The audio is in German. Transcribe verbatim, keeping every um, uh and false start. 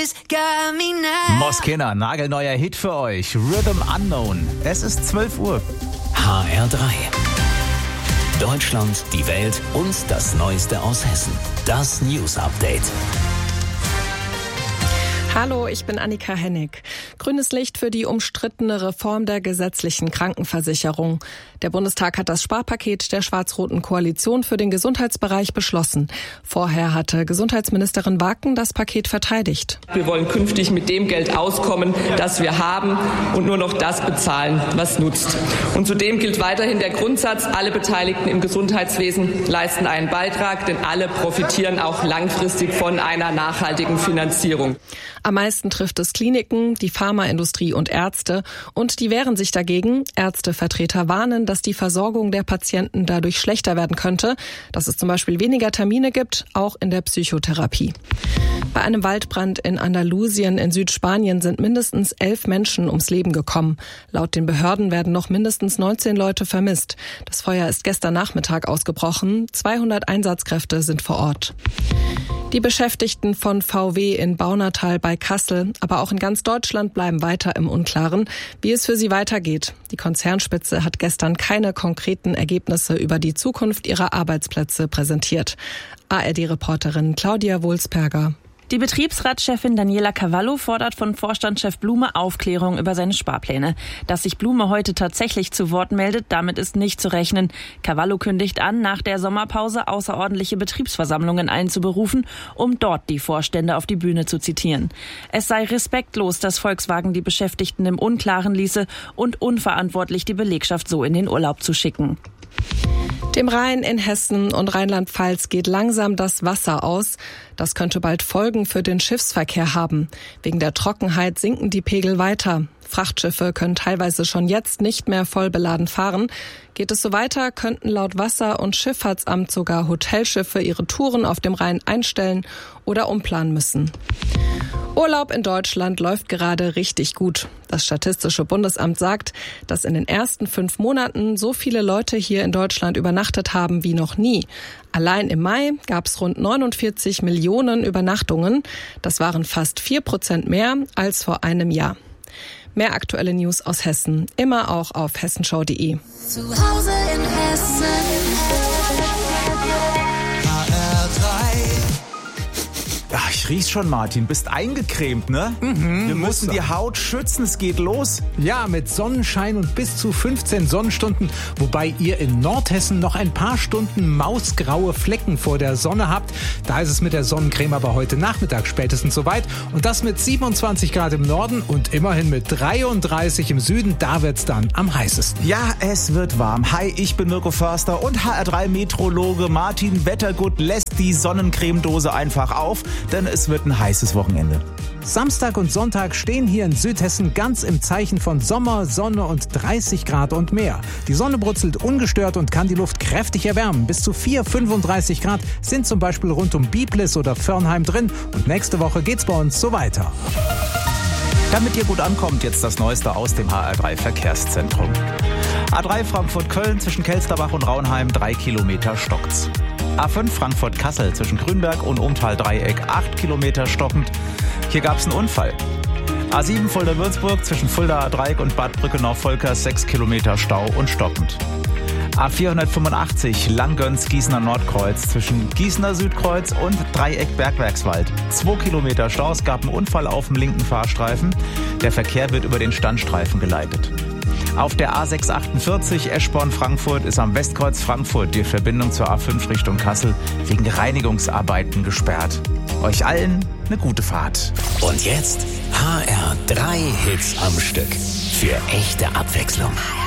Promises got me now. Moskina, nagelneuer Hit für euch. Rhythm Unknown. Es ist zwölf Uhr. H R drei. Deutschland, die Welt und das Neueste aus Hessen. Das News Update. Hallo, ich bin Annika Hennig. Grünes Licht für die umstrittene Reform der gesetzlichen Krankenversicherung. Der Bundestag hat das Sparpaket der schwarz-roten Koalition für den Gesundheitsbereich beschlossen. Vorher hatte Gesundheitsministerin Waken das Paket verteidigt. Wir wollen künftig mit dem Geld auskommen, das wir haben und nur noch das bezahlen, was nutzt. Und zudem gilt weiterhin der Grundsatz, alle Beteiligten im Gesundheitswesen leisten einen Beitrag, denn alle profitieren auch langfristig von einer nachhaltigen Finanzierung. Am meisten trifft es Kliniken, die Pharmaindustrie und Ärzte. Und die wehren sich dagegen. Ärztevertreter warnen, dass die Versorgung der Patienten dadurch schlechter werden könnte, dass es zum Beispiel weniger Termine gibt, auch in der Psychotherapie. Bei einem Waldbrand in Andalusien in Südspanien sind mindestens elf Menschen ums Leben gekommen. Laut den Behörden werden noch mindestens neunzehn Leute vermisst. Das Feuer ist gestern Nachmittag ausgebrochen. zweihundert Einsatzkräfte sind vor Ort. Die Beschäftigten von V W in Baunatal bei Kassel, aber auch in ganz Deutschland bleiben weiter im Unklaren, wie es für sie weitergeht. Die Konzernspitze hat gestern keine konkreten Ergebnisse über die Zukunft ihrer Arbeitsplätze präsentiert. A R D-Reporterin Claudia Wulsperger. Die Betriebsratschefin Daniela Cavallo fordert von Vorstandschef Blume Aufklärung über seine Sparpläne. Dass sich Blume heute tatsächlich zu Wort meldet, damit ist nicht zu rechnen. Cavallo kündigt an, nach der Sommerpause außerordentliche Betriebsversammlungen einzuberufen, um dort die Vorstände auf die Bühne zu zitieren. Es sei respektlos, dass Volkswagen die Beschäftigten im Unklaren ließe und unverantwortlich, die Belegschaft so in den Urlaub zu schicken. Dem Rhein in Hessen und Rheinland-Pfalz geht langsam das Wasser aus. Das könnte bald Folgen für den Schiffsverkehr haben. Wegen der Trockenheit sinken die Pegel weiter. Frachtschiffe können teilweise schon jetzt nicht mehr voll beladen fahren. Geht es so weiter, könnten laut Wasser- und Schifffahrtsamt sogar Hotelschiffe ihre Touren auf dem Rhein einstellen oder umplanen müssen. Urlaub in Deutschland läuft gerade richtig gut. Das Statistische Bundesamt sagt, dass in den ersten fünf Monaten so viele Leute hier in Deutschland übernachtet haben wie noch nie. Allein im Mai gab es rund neunundvierzig Millionen Übernachtungen. Das waren fast vier Prozent mehr als vor einem Jahr. Mehr aktuelle News aus Hessen, immer auch auf hessenschau punkt de. Zu Hause in Hessen. H R drei. Ja, ich riech's schon, Martin. Bist eingecremt, ne? Mhm, Wir müssen die Haut schützen. Es geht los. Ja, mit Sonnenschein und bis zu fünfzehn Sonnenstunden, wobei ihr in Nordhessen noch ein paar Stunden mausgraue Flecken vor der Sonne habt. Da ist es mit der Sonnencreme aber heute Nachmittag spätestens soweit. Und das mit siebenundzwanzig Grad im Norden und immerhin mit dreiunddreißig im Süden. Da wird's dann am heißesten. Ja, es wird warm. Hi, ich bin Mirko Förster und H R drei Meteorologe Martin Wettergut lässt die Sonnencremedose einfach auf, denn es wird ein heißes Wochenende. Samstag und Sonntag stehen hier in Südhessen ganz im Zeichen von Sommer, Sonne und dreißig Grad und mehr. Die Sonne brutzelt ungestört und kann die Luft kräftig erwärmen. Bis zu vier, fünfunddreißig Grad sind zum Beispiel rund um Biblis oder Förnheim drin. Und nächste Woche geht's bei uns so weiter. Damit ihr gut ankommt, jetzt das Neueste aus dem H R drei Verkehrszentrum. A drei Frankfurt-Köln zwischen Kelsterbach und Raunheim, drei Kilometer stockt's. A fünf Frankfurt-Kassel zwischen Grünberg und Umtal-Dreieck, acht Kilometer stockend. Hier gab's einen Unfall. A sieben Fulda-Würzburg zwischen Fulda-Dreieck und Bad Brückenau-Volkers, sechs Kilometer Stau und stockend. A vierhundertfünfundachtzig Langgöns-Gießener Nordkreuz zwischen Gießener Südkreuz und Dreieck Bergwerkswald. Zwei Kilometer Stau, es gab einen Unfall auf dem linken Fahrstreifen. Der Verkehr wird über den Standstreifen geleitet. Auf der A sechshundertachtundvierzig Eschborn-Frankfurt ist am Westkreuz Frankfurt die Verbindung zur A fünf Richtung Kassel wegen Reinigungsarbeiten gesperrt. Euch allen eine gute Fahrt. Und jetzt H R drei Hits am Stück. Für echte Abwechslung.